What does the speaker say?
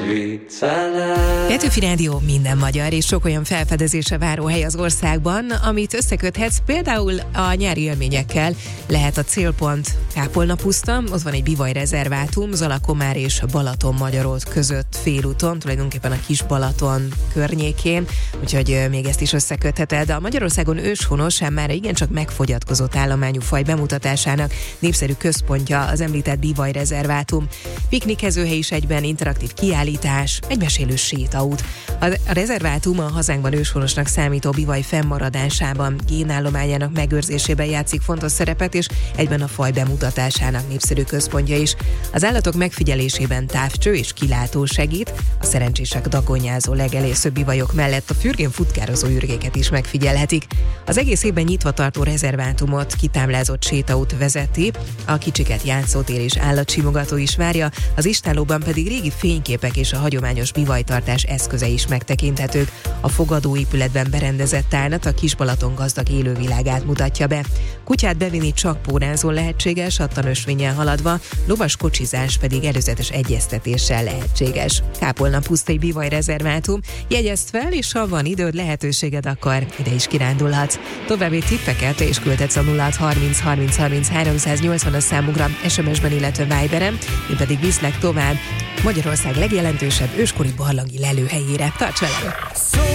Petőfi Rádió minden magyar és sok olyan felfedezésre váró hely az országban, amit összeköthetsz például a nyári élményekkel. Lehet a célpont Kápolna-puszta, ott van egy bivajrezervátum, Zalakomár és Balaton-Magyarót között félúton, tulajdonképpen a Kis-Balaton környékén, úgyhogy még ezt is összekötheted. A Magyarországon őshonos, már igencsak megfogyatkozott állományú faj bemutatásának népszerű központja az említett bivajrezervátum. Piknikezőhely is egyben, interaktív kiállítás, egy mesélő sétaút. A rezervátum a hazánkban őshonosnak számító bivaj fennmaradásában, génállományának megőrzésében játszik fontos szerepet, és egyben a faj bemutatásának népszerű központja is. Az állatok megfigyelésében távcső és kilátó segít, a szerencsések dagonyázó legelésző bivajok mellett a fürgén futkározó ürgéket is megfigyelhetik. Az egész évben nyitva tartó rezervátumot kitáblázott sétaút vezeti, a kicsiket játszótér és állatsimogató is várja, az istállóban pedig régi fényképek és a hagyományos bivajtartás eszköze is megtekinthetők. A fogadóépületben berendezett tárnat a Kis-Balaton gazdag élővilágát mutatja be. Kutyát bevinni csak pórázón lehetséges, attanösvénnyel haladva, lovas kocsizás pedig előzetes egyeztetéssel lehetséges. Kápolna-pusztai bivajrezervátum, jegyezd fel, és ha van időd, lehetőséged, akkor ide is kirándulhatsz. További tippeket és küldhetsz a 0630 30 30 380-as számunkra SMS-ben, illetve Viberen, én pedig viszlek tovább Magyarország legjelentősebb őskori barlangi lelőhelyére. Tarts velem!